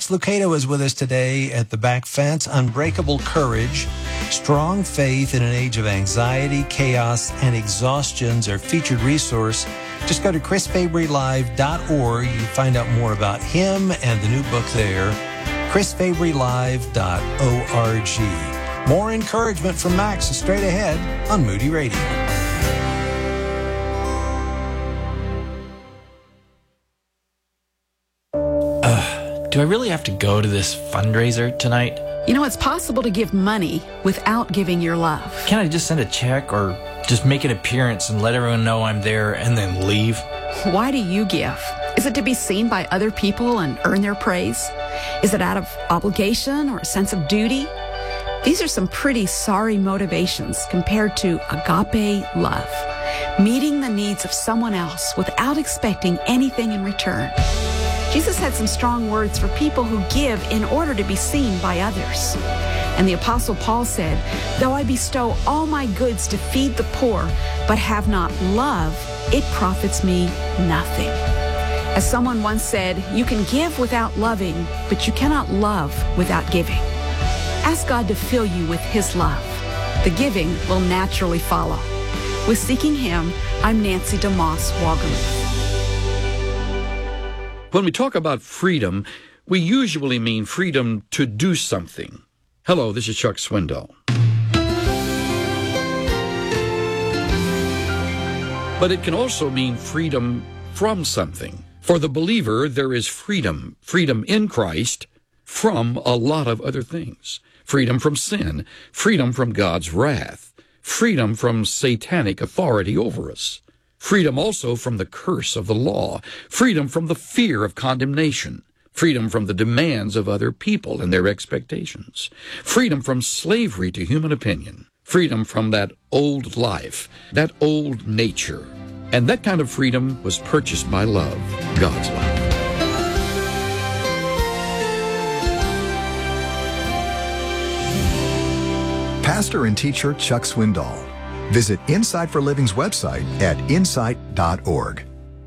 Max Lucado is with us today at the back fence. Unbreakable Courage, Strong Faith in an Age of Anxiety, Chaos, and Exhaustion's our featured resource. Just go to chrisfabrylive.org. You can find out more about him and the new book there, chrisfabrylive.org. More encouragement from Max is straight ahead on Moody Radio. Do I really have to go to this fundraiser tonight? You know, it's possible to give money without giving your love. Can't I just send a check or just make an appearance and let everyone know I'm there and then leave? Why do you give? Is it to be seen by other people and earn their praise? Is it out of obligation or a sense of duty? These are some pretty sorry motivations compared to agape love, meeting the needs of someone else without expecting anything in return. Jesus had some strong words for people who give in order to be seen by others. And the Apostle Paul said, "Though I bestow all my goods to feed the poor, but have not love, it profits me nothing." As someone once said, you can give without loving, but you cannot love without giving. Ask God to fill you with His love. The giving will naturally follow. With Seeking Him, I'm Nancy DeMoss Walgerman. When we talk about freedom, we usually mean freedom to do something. Hello, this is Chuck Swindoll. But it can also mean freedom from something. For the believer, there is freedom in Christ from a lot of other things. Freedom from sin, freedom from God's wrath, freedom from satanic authority over us. Freedom also from the curse of the law, freedom from the fear of condemnation, freedom from the demands of other people and their expectations, freedom from slavery to human opinion, freedom from that old life, that old nature. And that kind of freedom was purchased by love, God's love. Pastor and teacher Chuck Swindoll. Visit Insight for Living's website at insight.org.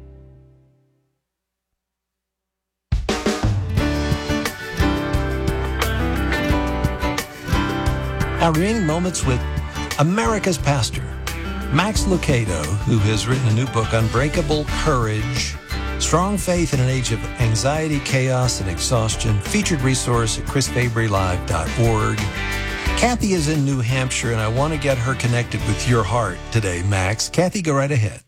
Our remaining moments with America's pastor, Max Lucado, who has written a new book, Unbreakable Courage, Strong Faith in an Age of Anxiety, Chaos, and Exhaustion, featured resource at chrisfabrylive.org. Kathy is in New Hampshire, and I want to get her connected with your heart today, Max. Kathy, go right ahead.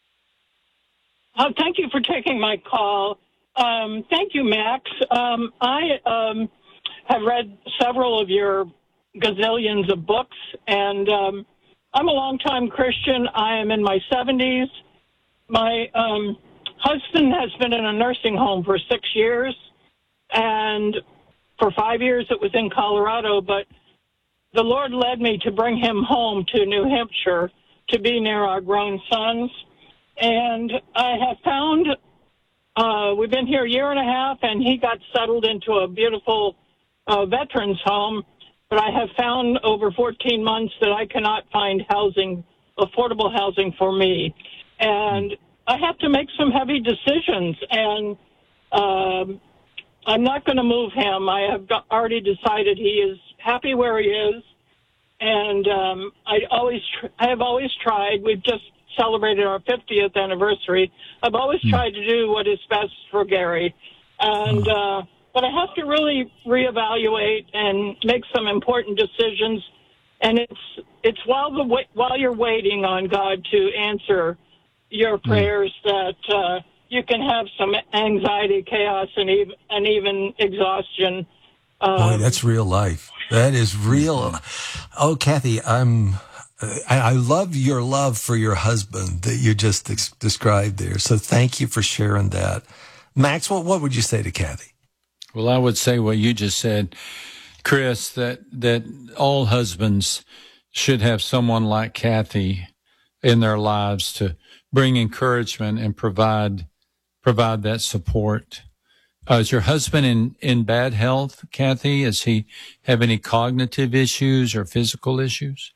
Thank you for taking my call. Thank you, Max. I have read several of your gazillions of books, and I'm a longtime Christian. I am in my 70s. My husband has been in a nursing home for 6 years, and for 5 years it was in Colorado, but the Lord led me to bring him home to New Hampshire to be near our grown sons. And I have found, we've been here a year and a half, and he got settled into a beautiful veterans home. But I have found over 14 months that I cannot find housing, affordable housing for me. And I have to make some heavy decisions. And I'm not going to move him. I have already decided he is happy where he is, and I have always tried. We've just celebrated our 50th anniversary. I've always tried to do what is best for Gary, and but I have to really reevaluate and make some important decisions. And it's while you're waiting on God to answer your prayers that you can have some anxiety, chaos, and even exhaustion. Boy, that's real life. That is real. Oh, Kathy, I love your love for your husband that you just described there. So thank you for sharing that. Max, what would you say to Kathy? Well, I would say what you just said, Chris, that all husbands should have someone like Kathy in their lives to bring encouragement and provide that support. Is your husband in bad health, Kathy? Does he have any cognitive issues or physical issues?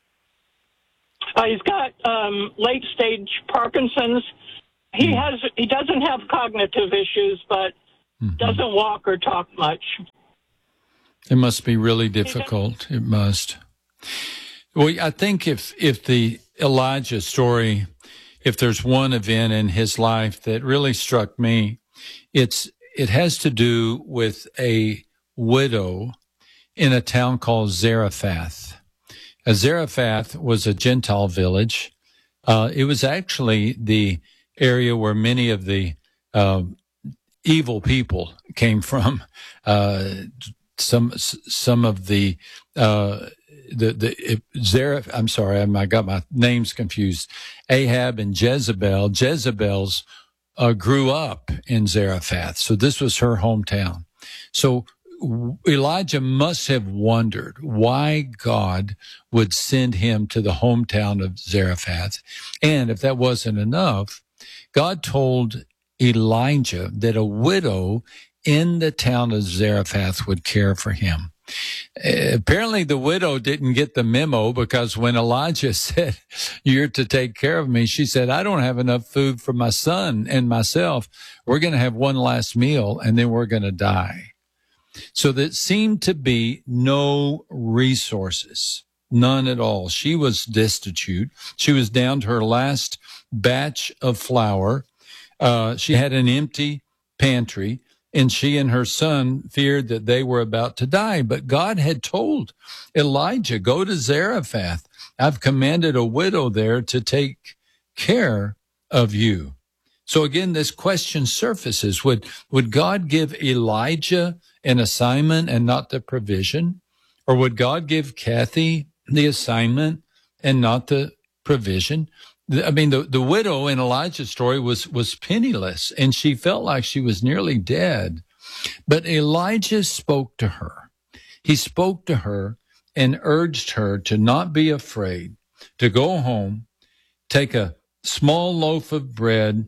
He's got late stage Parkinson's. He doesn't have cognitive issues, but doesn't walk or talk much. It must be really difficult. It must. Well, I think if the Elijah story, if there's one event in his life that really struck me, it has to do with a widow in a town called Zarephath. Zarephath was a Gentile village. It was actually the area where many of the evil people came from. Some of the Zarephath. I'm sorry, I got my names confused. Ahab and Jezebel. Jezebel's grew up in Zarephath, so this was her hometown. So Elijah must have wondered why God would send him to the hometown of Zarephath. And if that wasn't enough, God told Elijah that a widow in the town of Zarephath would care for him. Apparently the widow didn't get the memo, because when Elijah said, "You're to take care of me," she said, "I don't have enough food for my son and myself. We're going to have one last meal and then we're going to die." So there seemed to be no resources, none at all. She was destitute. She was down to her last batch of flour. She had an empty pantry, and she and her son feared that they were about to die. But God had told Elijah, "Go to Zarephath. I've commanded a widow there to take care of you." So again, this question surfaces. Would God give Elijah an assignment and not the provision? Or would God give Kathy the assignment and not the provision? I mean, the widow in Elijah's story was penniless, and she felt like she was nearly dead. But Elijah spoke to her. He spoke to her and urged her to not be afraid, to go home, take a small loaf of bread,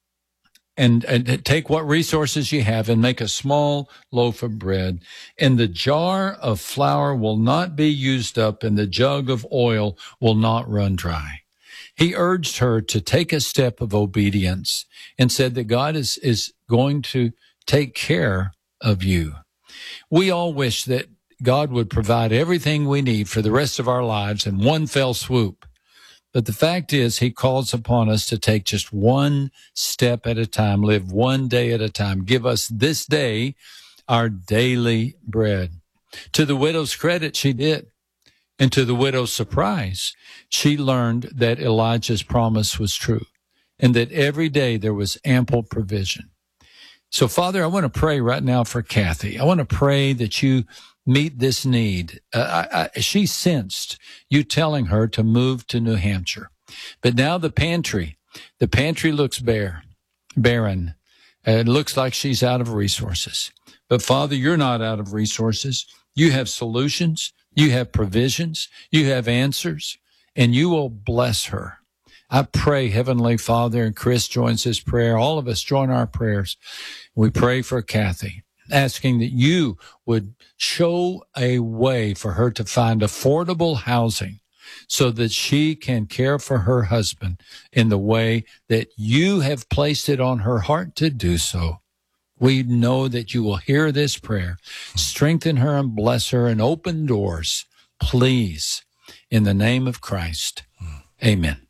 and take what resources you have and make a small loaf of bread. And the jar of flour will not be used up, and the jug of oil will not run dry. He urged her to take a step of obedience and said that God is going to take care of you. We all wish that God would provide everything we need for the rest of our lives in one fell swoop. But the fact is, he calls upon us to take just one step at a time, live one day at a time. Give us this day our daily bread. To the widow's credit, she did. And to the widow's surprise, she learned that Elijah's promise was true and that every day there was ample provision. So, Father, I want to pray right now for Kathy. I want to pray that you meet this need. She sensed you telling her to move to New Hampshire. But now the pantry looks barren. It looks like she's out of resources. But, Father, you're not out of resources. You have solutions. You have provisions, you have answers, and you will bless her. I pray, Heavenly Father, and Chris joins his prayer. All of us join our prayers. We pray for Kathy, asking that you would show a way for her to find affordable housing so that she can care for her husband in the way that you have placed it on her heart to do so. We know that you will hear this prayer. Strengthen her and bless her and open doors, please, in the name of Christ. Amen.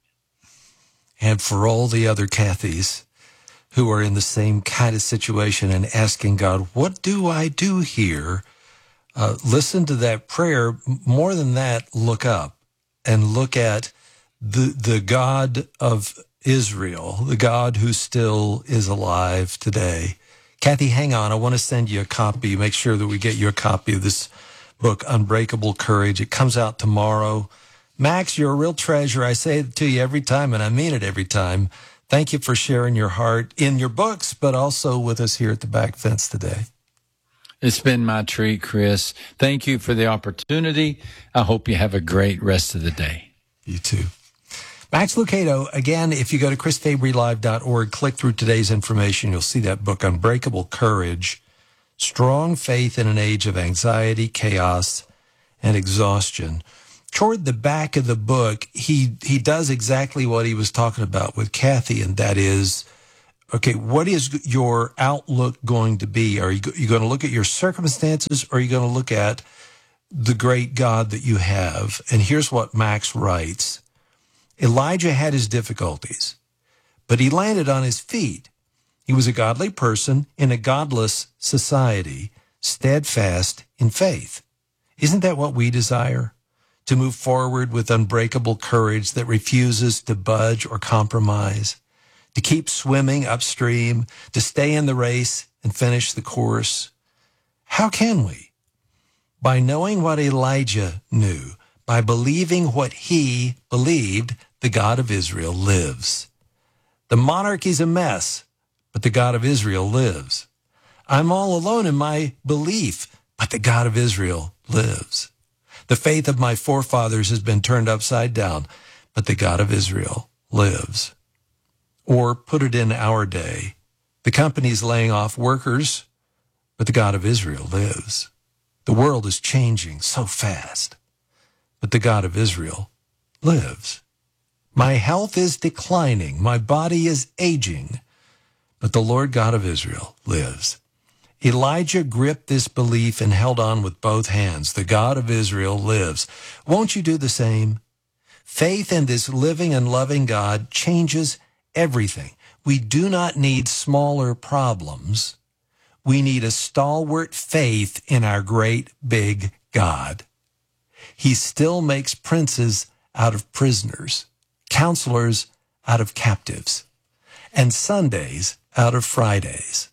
And for all the other Kathys who are in the same kind of situation and asking God, what do I do here? Listen to that prayer. More than that, look up and look at the God of Israel, the God who still is alive today. Kathy, hang on. I want to send you a copy. Make sure that we get you a copy of this book, Unbreakable Courage. It comes out tomorrow. Max, you're a real treasure. I say it to you every time, and I mean it every time. Thank you for sharing your heart in your books, but also with us here at the Back Fence today. It's been my treat, Chris. Thank you for the opportunity. I hope you have a great rest of the day. You too. Max Lucado, again, if you go to chrisfabrylive.org, click through today's information, you'll see that book, Unbreakable Courage, Strong Faith in an Age of Anxiety, Chaos, and Exhaustion. Toward the back of the book, he does exactly what he was talking about with Kathy, and that is Okay, what is your outlook going to be? Are you going to look at your circumstances, or are you going to look at the great God that you have? And here's what Max writes. Elijah had his difficulties, but he landed on his feet. He was a godly person in a godless society, steadfast in faith. Isn't that what we desire? To move forward with unbreakable courage that refuses to budge or compromise, to keep swimming upstream, to stay in the race and finish the course. How can we? By knowing what Elijah knew, by believing what he believed, the God of Israel lives. The monarchy's a mess, but the God of Israel lives. I'm all alone in my belief, but the God of Israel lives. The faith of my forefathers has been turned upside down, but the God of Israel lives. Or put it in our day, the company's laying off workers, but the God of Israel lives. The world is changing so fast, but the God of Israel lives. My health is declining, my body is aging, but the Lord God of Israel lives. Elijah gripped this belief and held on with both hands. The God of Israel lives. Won't you do the same? Faith in this living and loving God changes everything. We do not need smaller problems. We need a stalwart faith in our great big God. He still makes princes out of prisoners, counselors out of captives, and Sundays out of Fridays.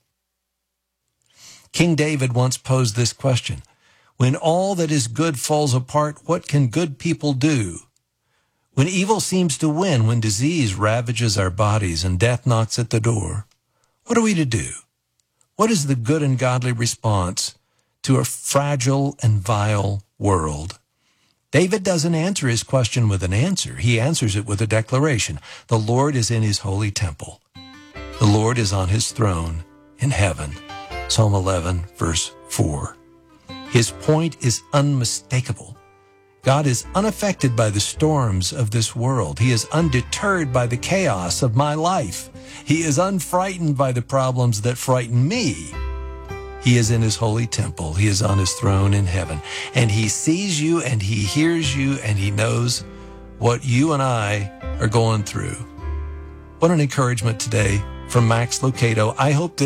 King David once posed this question: when all that is good falls apart, what can good people do? When evil seems to win, when disease ravages our bodies and death knocks at the door, what are we to do? What is the good and godly response to a fragile and vile world? David doesn't answer his question with an answer. He answers it with a declaration. The Lord is in his holy temple. The Lord is on his throne in heaven. Psalm 11, verse 4. His point is unmistakable. God is unaffected by the storms of this world. He is undeterred by the chaos of my life. He is unfrightened by the problems that frighten me. He is in his holy temple. He is on his throne in heaven. And he sees you and he hears you and he knows what you and I are going through. What an encouragement today from Max Lucado. I hope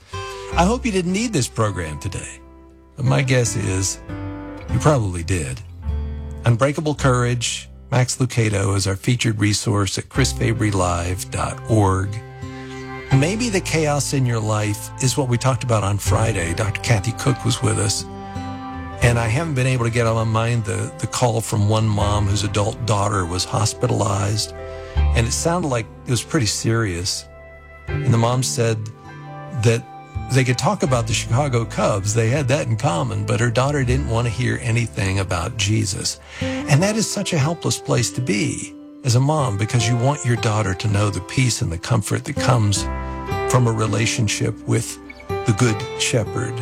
you didn't need this program today. But my guess is you probably did. Unbreakable Courage, Max Lucado is our featured resource at chrisfabrylive.org. Maybe the chaos in your life is what we talked about on Friday. Dr. Kathy Cook was with us. And I haven't been able to get on my mind the call from one mom whose adult daughter was hospitalized. And it sounded like it was pretty serious. And the mom said that they could talk about the Chicago Cubs. They had that in common, but her daughter didn't want to hear anything about Jesus. And that is such a helpless place to be as a mom, because you want your daughter to know the peace and the comfort that comes from a relationship with the Good Shepherd.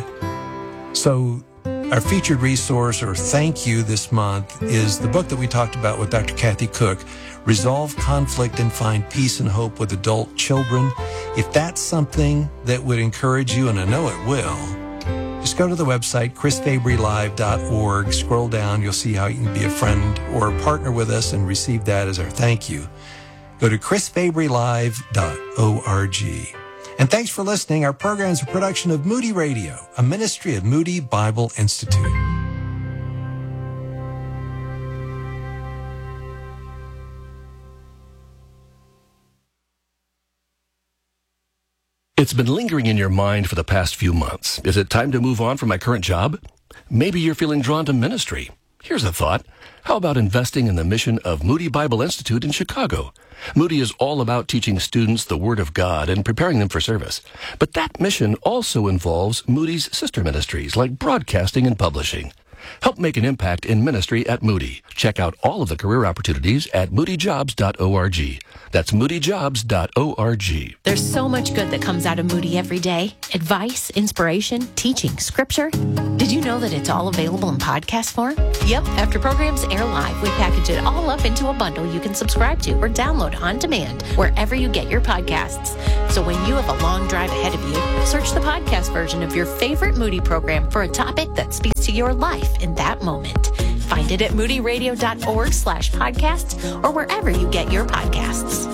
So our featured resource or thank you this month is the book that we talked about with Dr. Kathy Cook, Resolve Conflict and Find Peace and Hope with Adult Children. If that's something that would encourage you, and I know it will, just go to the website, chrisfabrylive.org. Scroll down, you'll see how you can be a friend or a partner with us and receive that as our thank you. Go to chrisfabrylive.org. And thanks for listening. Our program is a production of Moody Radio, a ministry of Moody Bible Institute. It's been lingering in your mind for the past few months. Is it time to move on from my current job? Maybe you're feeling drawn to ministry. Here's a thought. How about investing in the mission of Moody Bible Institute in Chicago? Moody is all about teaching students the Word of God and preparing them for service. But that mission also involves Moody's sister ministries like broadcasting and publishing. Help make an impact in ministry at Moody. Check out all of the career opportunities at moodyjobs.org. That's moodyjobs.org. There's so much good that comes out of Moody every day. Advice, inspiration, teaching, scripture. Did you know that it's all available in podcast form? Yep, after programs air live, we package it all up into a bundle you can subscribe to or download on demand wherever you get your podcasts. So when you have a long drive ahead of you, search the podcast version of your favorite Moody program for a topic that speaks to your life in that moment. Find it at moodyradio.org/podcasts or wherever you get your podcasts.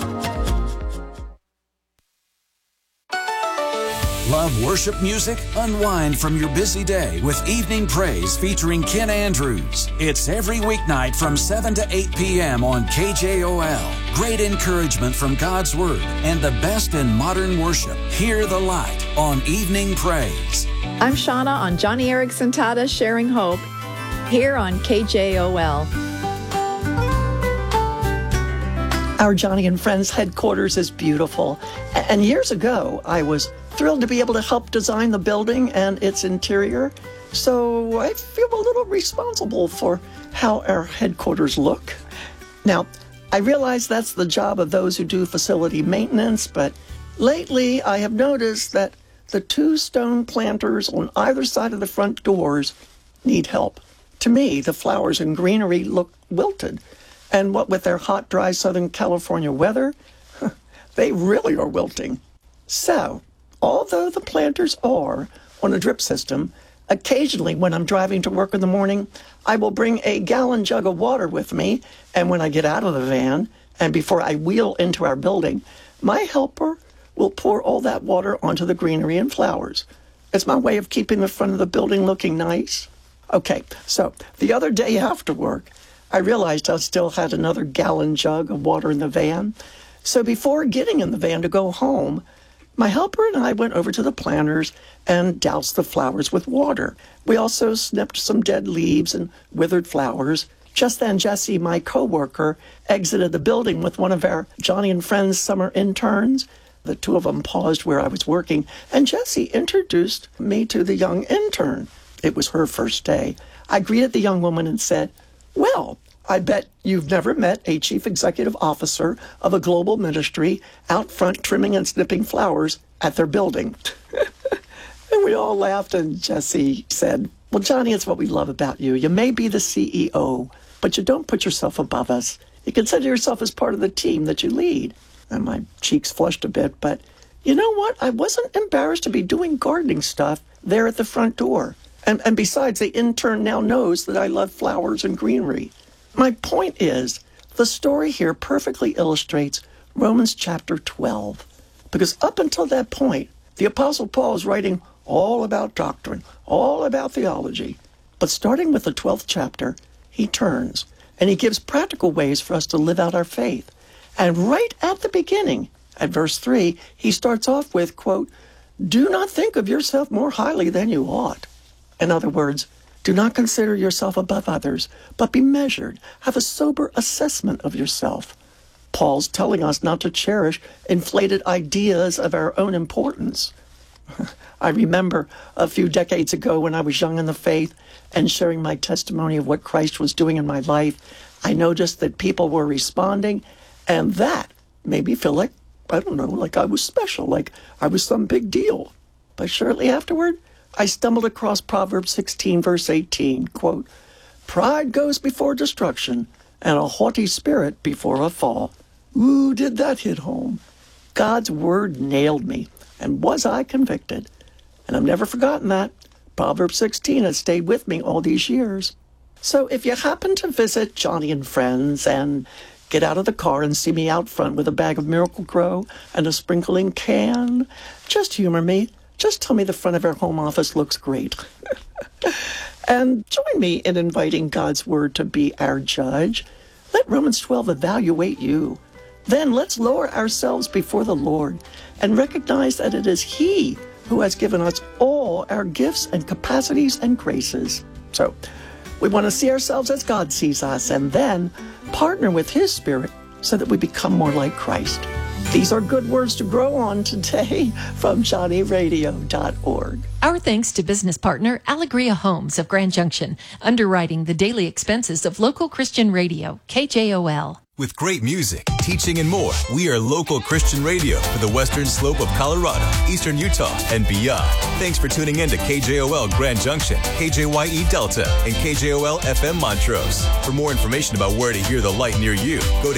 Love worship music? Unwind from your busy day with Evening Praise featuring Ken Andrews. It's every weeknight from 7 to 8 p.m. on KJOL. Great encouragement from God's Word and the best in modern worship. Hear the light on Evening Praise. I'm Shauna on Johnny Erickson Tata Sharing Hope here on KJOL. Our Johnny and Friends headquarters is beautiful. And years ago, I was thrilled to be able to help design the building and its interior. So I feel a little responsible for how our headquarters look. Now, I realize that's the job of those who do facility maintenance, but lately I have noticed that the 2 stone planters on either side of the front doors need help. To me, the flowers and greenery look wilted. And what with their hot, dry Southern California weather, they really are wilting. So, although the planters are on a drip system, occasionally when I'm driving to work in the morning, I will bring a gallon jug of water with me. And when I get out of the van and before I wheel into our building, my helper will pour all that water onto the greenery and flowers. It's my way of keeping the front of the building looking nice. Okay, so the other day after work, I realized I still had another gallon jug of water in the van. So before getting in the van to go home, my helper and I went over to the planters and doused the flowers with water. We also snipped some dead leaves and withered flowers. Just then, Jesse, my coworker, exited the building with one of our Johnny and Friends summer interns. The 2 of them paused where I was working, and Jesse introduced me to the young intern. It was her first day. I greeted the young woman and said, "Well, I bet you've never met a chief executive officer of a global ministry out front trimming and snipping flowers at their building." And we all laughed, and Jesse said, "Well, Johnny, it's what we love about you. You may be the CEO, but you don't put yourself above us. You consider yourself as part of the team that you lead." And my cheeks flushed a bit, but you know what? I wasn't embarrassed to be doing gardening stuff there at the front door. And besides, the intern now knows that I love flowers and greenery. My point is, the story here perfectly illustrates Romans chapter 12. Because up until that point, the Apostle Paul is writing all about doctrine, all about theology. But starting with the 12th chapter, he turns and he gives practical ways for us to live out our faith. And right at the beginning, at verse 3, he starts off with, quote, "Do not think of yourself more highly than you ought." In other words, do not consider yourself above others, but be measured. Have a sober assessment of yourself. Paul's telling us not to cherish inflated ideas of our own importance. I remember a few decades ago when I was young in the faith and sharing my testimony of what Christ was doing in my life, I noticed that people were responding, and that made me feel like, I don't know, like I was special, like I was some big deal. But shortly afterward, I stumbled across Proverbs 16, verse 18, quote, "Pride goes before destruction, and a haughty spirit before a fall." Ooh, did that hit home. God's word nailed me, and was I convicted. And I've never forgotten that. Proverbs 16 has stayed with me all these years. So if you happen to visit Johnny and Friends and get out of the car and see me out front with a bag of Miracle-Gro and a sprinkling can, just humor me. Just tell me the front of our home office looks great. And join me in inviting God's word to be our judge. Let Romans 12 evaluate you. Then let's lower ourselves before the Lord and recognize that it is He who has given us all our gifts and capacities and graces. So we want to see ourselves as God sees us and then partner with His Spirit so that we become more like Christ. These are good words to grow on today from johnnyradio.org. Our thanks to business partner Alegria Homes of Grand Junction, underwriting the daily expenses of local Christian radio, KJOL. With great music, teaching, and more, we are local Christian radio for the western slope of Colorado, eastern Utah, and beyond. Thanks for tuning in to KJOL Grand Junction, KJYE Delta, and KJOL FM Montrose. For more information about where to hear the light near you, go to